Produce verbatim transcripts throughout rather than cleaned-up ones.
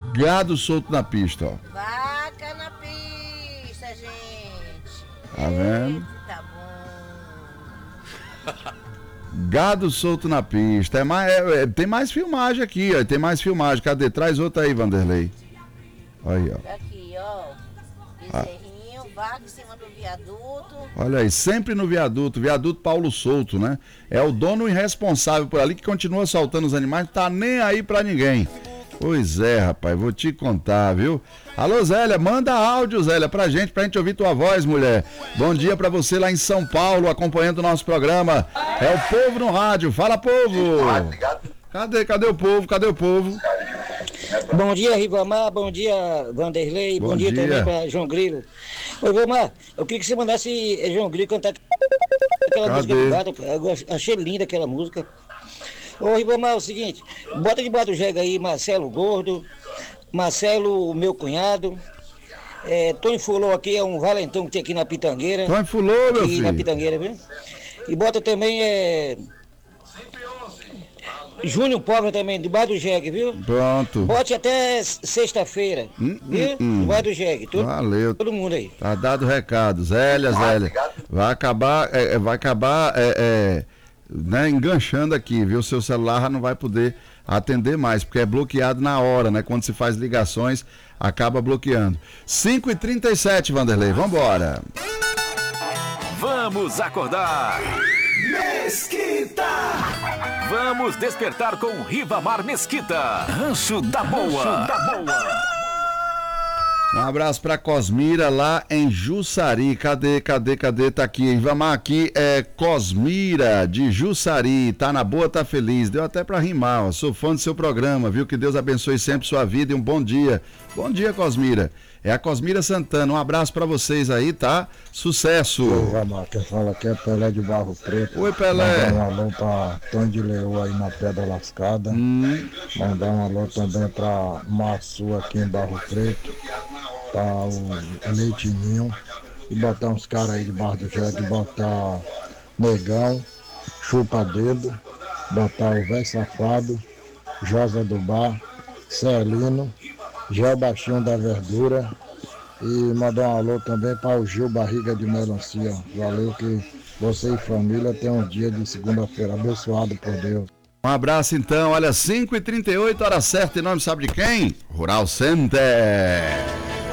Gado solto na pista, ó. Vaca na pista, gente. Tá vendo? Tá bom. Gado solto na pista. É mais, é, é, tem mais filmagem aqui, ó. Tem mais filmagem. Cadê? Traz outra aí, Vanderlei. Aí, ó. Aqui, ó. Bezerrinho, ah. Vaca em cima do viaduto. Olha aí, sempre no viaduto. Viaduto Paulo Souto, né? É o dono irresponsável por ali que continua soltando os animais. Não tá nem aí pra ninguém. Pois é, rapaz, vou te contar, viu? Alô, Zélia, manda áudio, Zélia, pra gente, pra gente ouvir tua voz, mulher. Bom dia pra você lá em São Paulo, acompanhando o nosso programa. É o povo no rádio. Fala, povo! Cadê, cadê o povo? Cadê o povo? Bom dia, Ribamar. Bom dia, Vanderlei. Bom, Bom dia, dia também pra João Grilo. Ô, Ribamar, eu queria que você mandasse João Grilo cantar aquela cadê? música do gato. Eu achei linda aquela música. Ô, Ribamar, é o seguinte, bota debaixo do jegue aí Marcelo Gordo, Marcelo, meu cunhado, é, Tony Fulô aqui é um valentão que tem aqui na Pitangueira. Tony Fulô, meu aqui filho. na Pitangueira, viu? E bota também, é... Júnior Pobre também, debaixo do jegue, viu? Pronto. Bote até sexta-feira, hum, viu? Hum, hum. Debaixo do jegue. Todo, Valeu. Todo mundo aí. Tá dado o recado. Zélia, Zélia. Vai acabar, é, vai acabar, é, é, né, enganchando aqui, viu? Seu celular não vai poder atender mais, porque é bloqueado na hora, né? Quando se faz ligações, acaba bloqueando. cinco e trinta e sete, Vanderlei, vambora. Vamos acordar. Mesquita! Vamos despertar com Ribamar Mesquita. Rancho da Boa. Rancho da Boa. Um abraço pra Cosmira lá em Jussari. Cadê, cadê, cadê? Tá aqui. Vamos aqui, é Cosmira de Jussari. Tá na boa, tá feliz. Deu até pra rimar, ó. Sou fã do seu programa, viu? Que Deus abençoe sempre sua vida e um bom dia. Bom dia, Cosmira. É a Cosmira Santana. Um abraço pra vocês aí, tá? Sucesso. Oi, Ramar, quem fala aqui é Pelé de Barro Preto. Oi, Pelé. Mandar um alô pra Tom de Leô aí na Pedra Lascada. Hum. Mandar um alô também pra Massu aqui em Barro Preto. Tá o Leitinho. E botar uns caras aí debaixo do jegue. Botar Negão, Chupa Dedo. Botar o Véi Safado, Josa do Bar, Celino, Gel Baixinho da Verdura. E mandar um alô também para o Gil Barriga de Melancia. Valeu, que você e família tenham um dia de segunda-feira abençoado por Deus. Um abraço então, olha, cinco e trinta e oito, hora certa, em nome sabe de quem? Rural Center.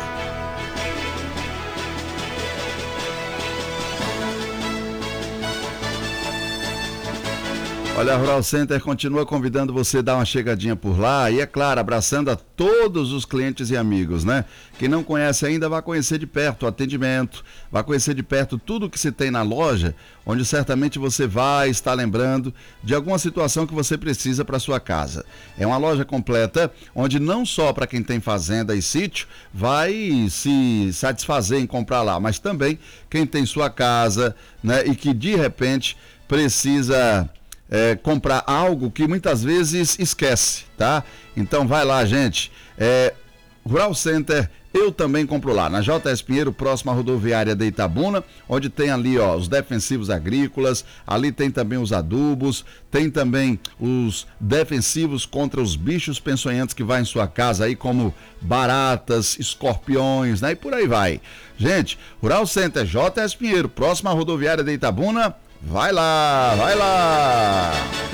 Olha, a Rural Center continua convidando você a dar uma chegadinha por lá e, é claro, abraçando a todos os clientes e amigos, né? Quem não conhece ainda, vai conhecer de perto o atendimento, vai conhecer de perto tudo que se tem na loja, onde certamente você vai estar lembrando de alguma situação que você precisa para sua casa. É uma loja completa, onde não só para quem tem fazenda e sítio vai se satisfazer em comprar lá, mas também quem tem sua casa, né? E que de repente precisa... É, comprar algo que muitas vezes esquece, tá? Então vai lá, gente. É, Rural Center, eu também compro lá, na J S Pinheiro, próximo à rodoviária de Itabuna, onde tem ali, ó, os defensivos agrícolas, ali tem também os adubos, tem também os defensivos contra os bichos peçonhentos que vai em sua casa aí, como baratas, escorpiões, né? E por aí vai. Gente, Rural Center, J S Pinheiro, próximo à rodoviária de Itabuna, vai lá, vai lá.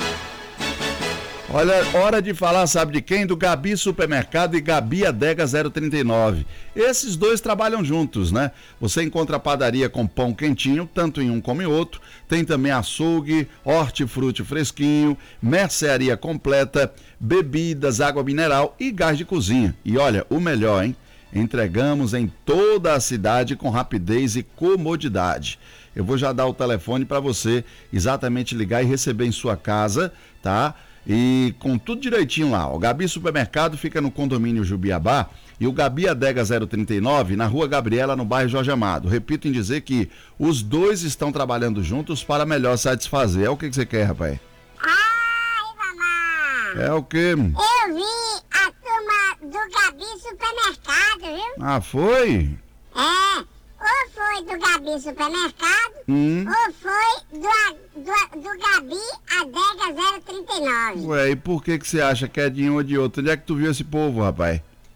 Olha, hora de falar, sabe de quem? Do Gabi Supermercado e Gabi Adega zero trinta e nove. Esses dois trabalham juntos, né? Você encontra a padaria com pão quentinho, tanto em um como em outro. Tem também açougue, hortifruti fresquinho, mercearia completa, bebidas, água mineral e gás de cozinha. E olha, o melhor, hein? Entregamos em toda a cidade com rapidez e comodidade. Eu vou já dar o telefone para você exatamente ligar e receber em sua casa, tá? E com tudo direitinho lá. O Gabi Supermercado fica no condomínio Jubiabá e o Gabi Adega zero trinta e nove na Rua Gabriela, no bairro Jorge Amado. Repito em dizer que os dois estão trabalhando juntos para melhor satisfazer. É o que, que você quer, rapaz? Ai, mamãe! É o quê? Eu vi a turma do Gabi Supermercado, viu? Ah, foi? É, ou foi do Gabi Supermercado, Hum. ou foi do, do, do Gabi Adega zero trinta e nove. Ué, e por que que você acha que é de um ou de outro? Onde é que tu viu esse povo, rapaz?